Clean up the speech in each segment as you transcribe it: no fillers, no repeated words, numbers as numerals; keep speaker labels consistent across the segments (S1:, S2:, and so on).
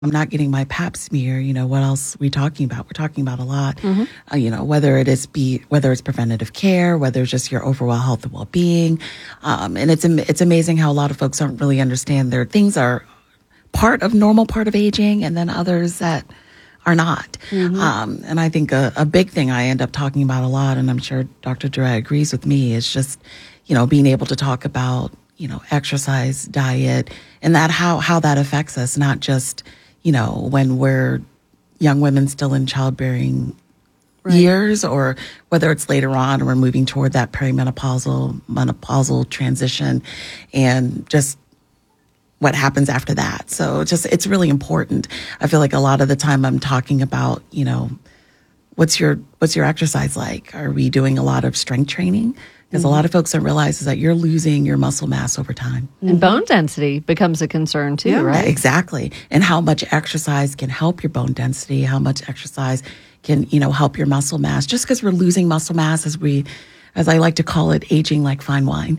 S1: I'm not getting my pap smear, what else are we talking about? We're talking about a lot, whether it's preventative care, whether it's just your overall health and well-being. And it's amazing how a lot of folks don't really understand their things are normal part of aging, and then others that are not. And I think a big thing I end up talking about a lot, and I'm sure Dr. Durrett agrees with me, is just, being able to talk about, exercise, diet, and that how that affects us, not just, when we're young women still in childbearing years, or whether it's later on or we're moving toward that menopausal transition, and just what happens after that. So it's really important. I feel like a lot of the time I'm talking about, what's your exercise like? Are we doing a lot of strength training? Because a lot of folks don't realize is that you're losing your muscle mass over time.
S2: And bone density becomes a concern too, right?
S1: Exactly. And how much exercise can help your bone density, how much exercise can, help your muscle mass. Just because we're losing muscle mass as I like to call it, aging like fine wine,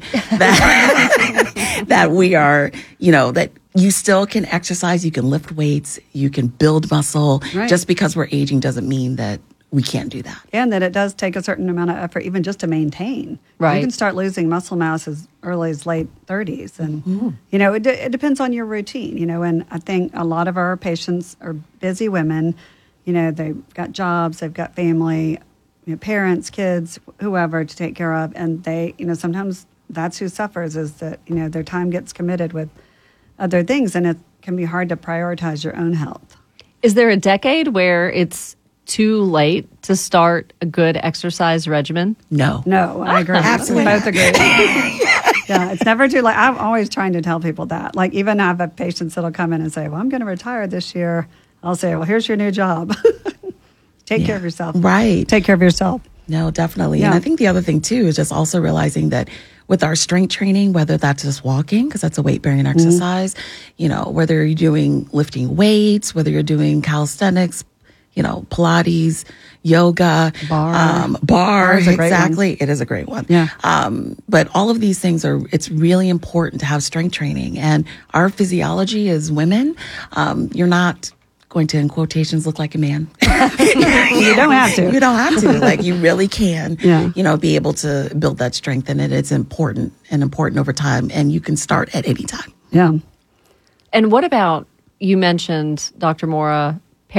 S1: that we are, that you still can exercise, you can lift weights, you can build muscle.
S3: Right.
S1: Just because we're aging doesn't mean that we can't do that.
S3: And that it does take a certain amount of effort even just to maintain.
S2: Right.
S3: You can start losing muscle mass as early as late 30s. And, it depends on your routine, and I think a lot of our patients are busy women. They've got jobs, they've got family, parents, kids, whoever to take care of. And they, sometimes that's who suffers, is that, their time gets committed with other things, and it can be hard to prioritize your own health.
S2: Is there a decade where it's too late to start a good exercise regimen?
S1: No,
S3: I agree.
S1: Absolutely.
S3: We both agree. Yeah, it's never too late. I'm always trying to tell people that. Like, even I have patients that'll come in and say, well, I'm going to retire this year. I'll say, well, here's your new job. Take care of yourself.
S1: Right.
S3: Take care of yourself.
S1: No, definitely.
S3: Yeah.
S1: And I think the other thing too is just also realizing that with our strength training, whether that's just walking, because that's a weight-bearing exercise, whether you're doing lifting weights, whether you're doing calisthenics, Pilates, yoga, bar, exactly. It is a great one.
S3: Yeah.
S1: But all of these things it's really important to have strength training. And our physiology as women, you're not going to, in quotations, look like a man.
S3: You don't have to.
S1: You don't have to. Like, you really can, be able to build that strength. And it's important over time. And you can start at any time.
S3: Yeah.
S2: And what about, you mentioned, Dr. Mora,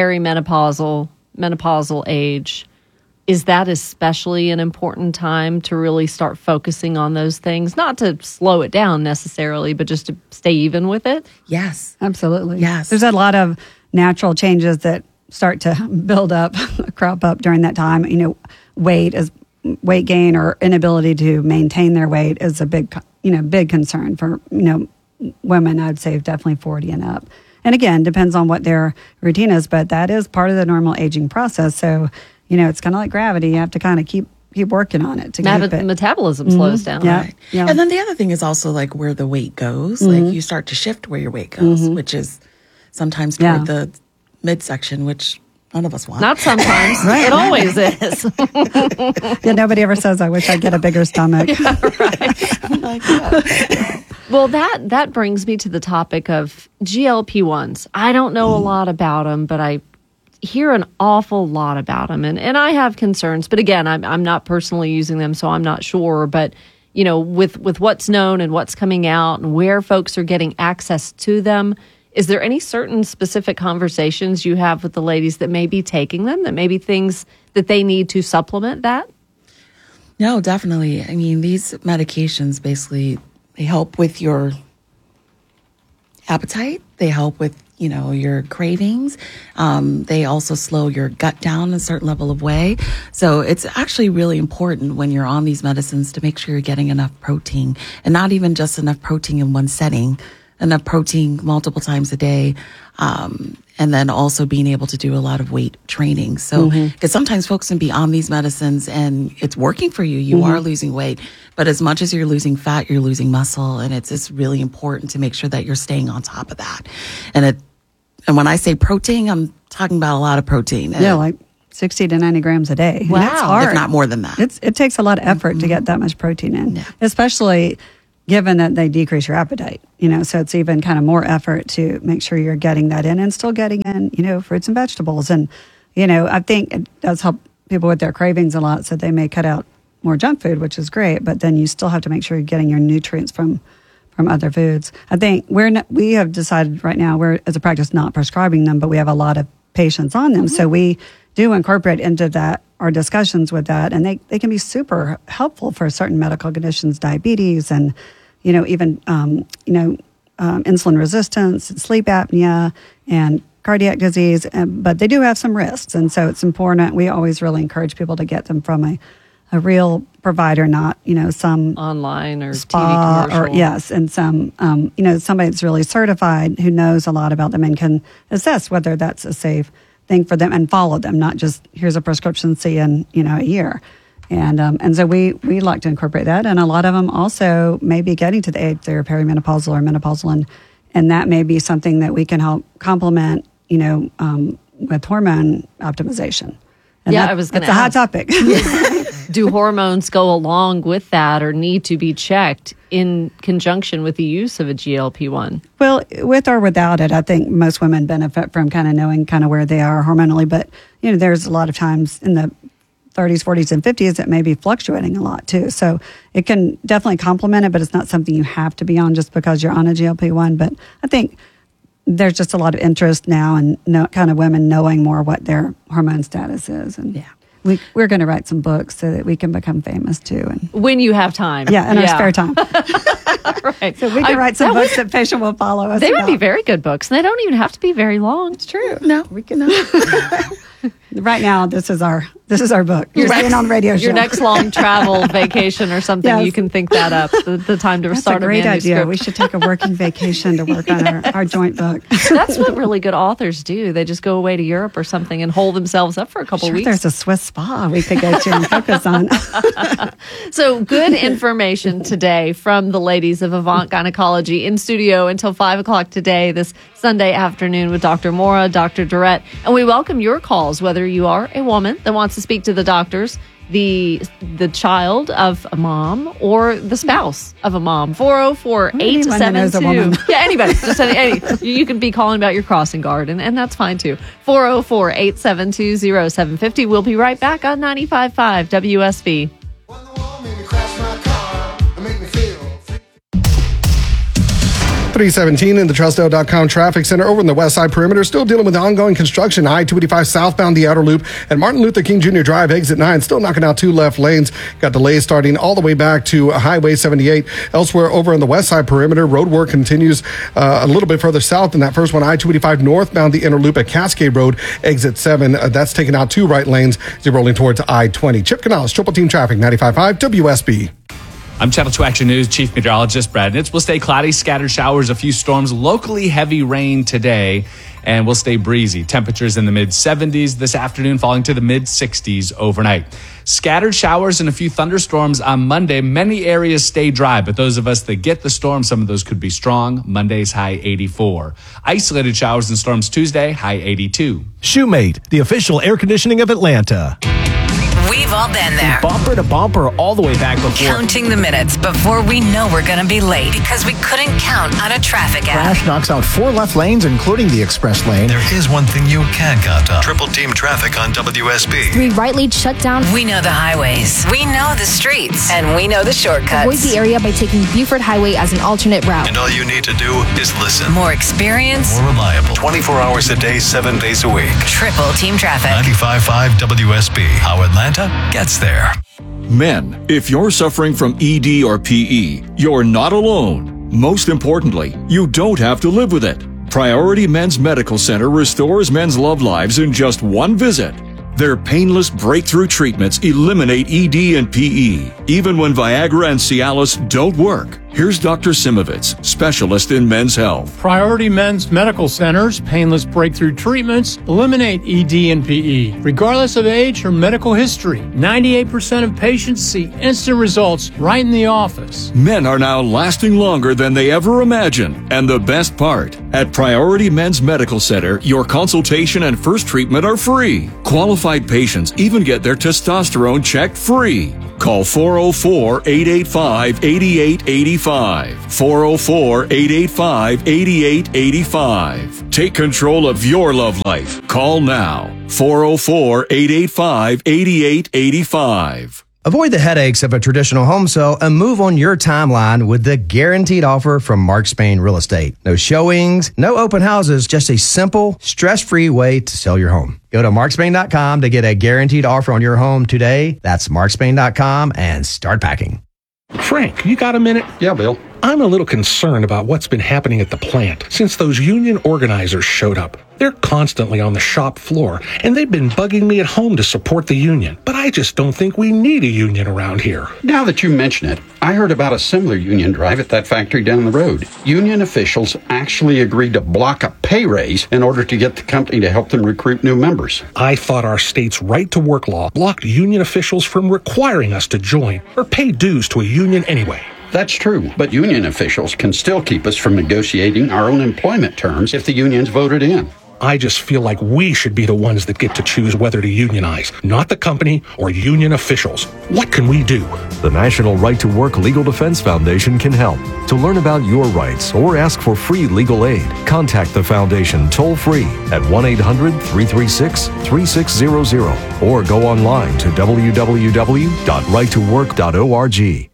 S2: menopausal age. Is that especially an important time to really start focusing on those things? Not to slow it down necessarily, but just to stay even with it?
S1: Yes.
S3: Absolutely.
S1: Yes.
S3: There's a lot of natural changes that start to build up, crop up during that time. Weight gain or inability to maintain their weight is a big concern for, women. I'd say definitely 40 and up. And again, depends on what their routine is, but that is part of the normal aging process. So, it's kind of like gravity. You have to kind of keep working on it to keep it.
S2: Metabolism slows down.
S3: Yeah.
S2: Right?
S3: Yeah.
S1: And then the other thing is also like where the weight goes. Like, you start to shift where your weight goes, which is sometimes toward the midsection, which none of us want.
S2: Not sometimes. It always is.
S3: Yeah, nobody ever says, I wish I'd get a bigger stomach.
S2: Well, that brings me to the topic of GLP-1s. I don't know a lot about them, but I hear an awful lot about them. And I have concerns. But again, I'm not personally using them, so I'm not sure. But, with what's known and what's coming out and where folks are getting access to them, is there any certain specific conversations you have with the ladies that may be taking them, that may be things that they need to supplement that?
S1: No, definitely. I mean, these medications basically, they help with your appetite. They help with, your cravings. They also slow your gut down a certain level of way. So it's actually really important when you're on these medicines to make sure you're getting enough protein, and not even just enough protein in one setting, enough protein multiple times a day. And then also being able to do a lot of weight training. So, because sometimes folks can be on these medicines and it's working for you. You are losing weight, but as much as you're losing fat, you're losing muscle. And it's really important to make sure that you're staying on top of that. And when I say protein, I'm talking about a lot of protein.
S3: Yeah, like 60 to 90 grams a day.
S2: Wow.
S3: And it's hard.
S1: If not more than that.
S3: It takes a lot of effort to get that much protein in, especially given that they decrease your appetite, so it's even kind of more effort to make sure you're getting that in and still getting in, fruits and vegetables. And, I think it does help people with their cravings a lot. So they may cut out more junk food, which is great, but then you still have to make sure you're getting your nutrients from other foods. I think we have decided right now, we're as a practice not prescribing them, but we have a lot of patients on them. Mm-hmm. So we do incorporate into that our discussions with that, and they can be super helpful for certain medical conditions, diabetes, and even insulin resistance, and sleep apnea, and cardiac disease. But they do have some risks, and so it's important. We always really encourage people to get them from a real provider, not some
S2: online or
S3: spa
S2: TV commercial.
S3: Or yes, and some somebody that's really certified who knows a lot about them and can assess whether that's a safe thing for them and follow them, not just here's a prescription, see in a year. And so we like to incorporate that, and a lot of them also may be getting to the age they're perimenopausal or menopausal, and that may be something that we can help complement with hormone optimization. And
S2: I was going to
S3: ask. It's a hot topic.
S2: Do hormones go along with that or need to be checked in conjunction with the use of a GLP-1?
S3: Well, with or without it, I think most women benefit from kind of knowing kind of where they are hormonally. But, there's a lot of times in the 30s, 40s, and 50s that may be fluctuating a lot too. So it can definitely complement it, but it's not something you have to be on just because you're on a GLP-1. But I think there's just a lot of interest now in kind of women knowing more what their hormone status is. And we're going to write some books so that we can become famous too. And
S2: when you have time.
S3: Yeah, in our spare time.
S2: Right.
S3: So we can write some books that patient will follow us.
S2: They would be very good books, and they don't even have to be very long.
S3: It's true. No, we cannot. Right now, this is our book. You're staying on the radio show.
S2: Your next long travel vacation or something, yes. You can think that up. The time to start a manuscript.
S3: That's a great idea. We should take a working vacation to work on our joint book.
S2: That's what really good authors do. They just go away to Europe or something and hold themselves up for a couple weeks.
S3: There's a Swiss spa we could go to and focus on.
S2: So good information today from the ladies of Avant Gynecology in studio until 5 o'clock today, this Sunday afternoon with Dr. Mora, Dr. Durrett. And we welcome your calls, whether you are a woman that wants to speak to the doctors, the child of a mom, or the spouse of a mom. 404-872. Yeah, anybody. Just any. You can be calling about your crossing guard, and that's fine too. 404-872-0750. We'll be right back on 95.5 WSB.
S4: 317 in the Trusto.com traffic center over in the West Side Perimeter, still dealing with the ongoing construction. I-285 southbound the outer loop and Martin Luther King Jr. Drive, exit 9, still knocking out 2 left lanes. Got delays starting all the way back to Highway 78. Elsewhere over in the West Side Perimeter, road work continues a little bit further south than that first one. I-285 northbound the inner loop at Cascade Road, exit 7. That's taking out 2 right lanes as you're rolling towards I-20. Chip Canales, Triple Team Traffic, 95.5 WSB.
S5: I'm Channel 2 Action News Chief Meteorologist Brad Nitz. We'll stay cloudy, scattered showers, a few storms, locally heavy rain today, and we'll stay breezy. Temperatures in the mid-70s this afternoon, falling to the mid-60s overnight. Scattered showers and a few thunderstorms on Monday. Many areas stay dry, but those of us that get the storm, some of those could be strong. Monday's high 84. Isolated showers and storms Tuesday, high 82.
S6: Shoemate, the official air conditioning of Atlanta.
S7: We've all been there.
S6: Bumper to bumper all the way back before.
S7: Counting the minutes before we know we're going to be late because we couldn't count on a traffic app.
S6: Crash knocks out 4 left lanes, including the express lane.
S8: There is one thing you can count on. Triple Team Traffic on WSB.
S9: 3 right lanes shut down.
S7: We know the highways. We know the streets. And we know the shortcuts.
S9: Avoid the area by taking Buford Highway as an alternate route.
S8: And all you need to do is listen.
S7: More experience.
S8: More reliable. 24 hours a day, 7 days a week.
S7: Triple Team Traffic.
S8: 95.5 WSB. How Atlanta gets there.
S10: Men, if you're suffering from ED or PE, you're not alone. Most importantly, you don't have to live with it. Priority Men's Medical Center restores men's love lives in just one visit. Their painless breakthrough treatments eliminate ED and PE, even when Viagra and Cialis don't work. Here's Dr. Simovitz, specialist in men's health.
S11: Priority Men's Medical Center's painless breakthrough treatments eliminate ED and PE, regardless of age or medical history. 98% of patients see instant results right in the office.
S10: Men are now lasting longer than they ever imagined. And the best part, at Priority Men's Medical Center, your consultation and first treatment are free. Qualified patients even get their testosterone checked free. Call 404-885-8885 8885. 404-885-8885. Take control of your love life. Call now. 404-885-8885.
S12: Avoid the headaches of a traditional home sale and move on your timeline with the guaranteed offer from Mark Spain Real Estate. No showings, no open houses, just a simple, stress-free way to sell your home. Go to markspain.com to get a guaranteed offer on your home today. That's markspain.com and start packing.
S13: Frank, you got a minute?
S14: Yeah, Bill.
S13: I'm a little concerned about what's been happening at the plant since those union organizers showed up. They're constantly on the shop floor, and they've been bugging me at home to support the union. But I just don't think we need a union around here.
S14: Now that you mention it, I heard about a similar union drive at that factory down the road. Union officials actually agreed to block a pay raise in order to get the company to help them recruit new members.
S13: I thought our state's right-to-work law blocked union officials from requiring us to join or pay dues to a union anyway.
S14: That's true, but union officials can still keep us from negotiating our own employment terms if the union's voted in.
S13: I just feel like we should be the ones that get to choose whether to unionize, not the company or union officials. What can we do?
S15: The National Right to Work Legal Defense Foundation can help. To learn about your rights or ask for free legal aid, contact the foundation toll-free at 1-800-336-3600 or go online to www.righttowork.org.